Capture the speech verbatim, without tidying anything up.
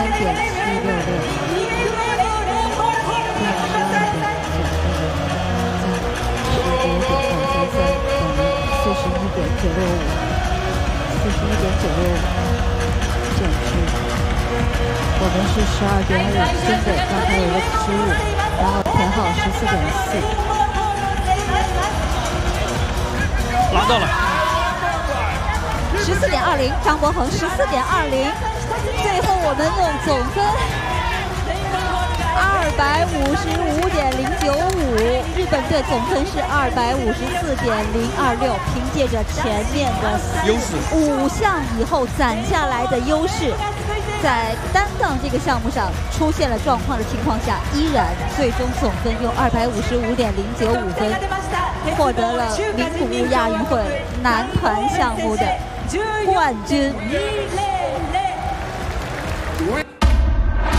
点七六六，加十二点九六六，加十九点二三三等于四十一点九六五，四十一点九六五减去，我们是十二点五，真的刚才有个失误，然后填好十四点四， 拿到了。 十四点二零，张博恒十四点二零，最后我们用总分二百五十五点零九五，日本队总分是二百五十四点零二六，凭借着前面的优势五项以后攒下来的优势，在单杠这个项目上出现了状况的情况下，依然最终总分用二百五十五点零九五分获得了名古屋亚运会男团项目的冠军。